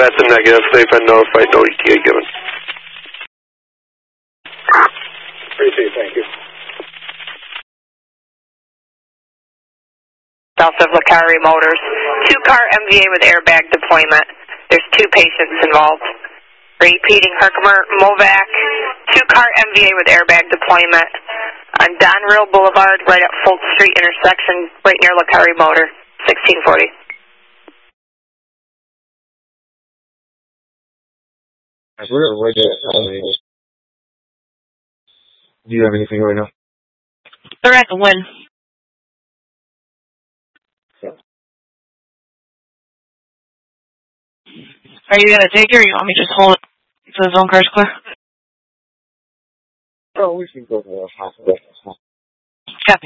That's a negative. They've been notified. No ETA given. Appreciate it. Thank you. South of Lakari Motors. 2-car MVA with airbag deployment. There's 2 patients involved. Repeating, Herkimer Movac. 2-car MVA with airbag deployment on Donreal Boulevard, right at Fulton Street intersection, right near Lakari Motor, 1640. Do you have anything right now? They're at the win. Are you going to take it, or you want me to just hold it so the zone car's clear? Oh, we can go to the hospital. Copy.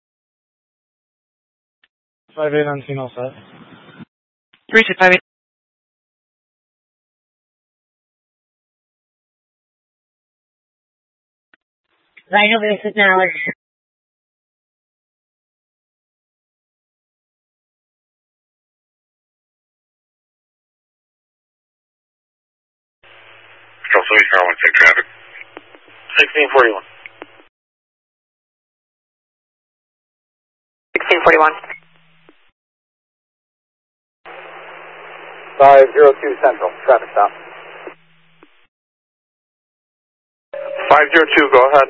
5-8 on scene all set. 3658. Vital base acknowledged. Control 3, car 1, take traffic. 1641. 1641. 502 Central, traffic stop. 502, go ahead.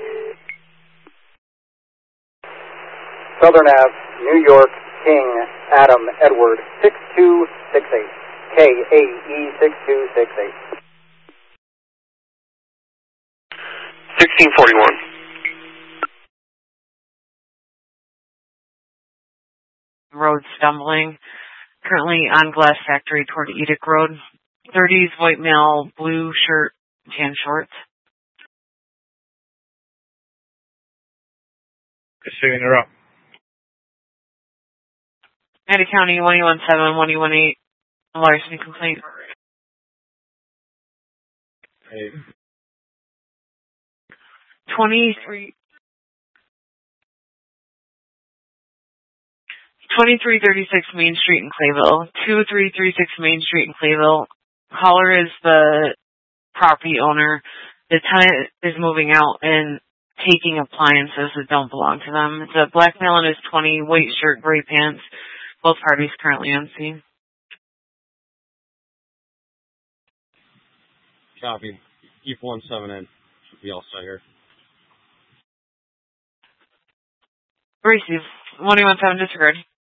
Southern Ave, New York, King, Adam, Edward, 6268. KAE 6268. 1641. Road stumbling. Currently on Glass Factory toward Edic Road. 30s, white male, blue shirt, tan shorts. Just figuring her up. Ada County, 1E17, 1E18, larceny complaint. Hey. 2336 Main Street in Clayville. 2336 Main Street in Clayville. Caller is the property owner. The tenant is moving out and taking appliances that don't belong to them. It's a black male in his 20, white shirt, gray pants. Both parties currently on scene. Copy. Keep 17 in. Should be all set here. Receive. 1E17 disregard.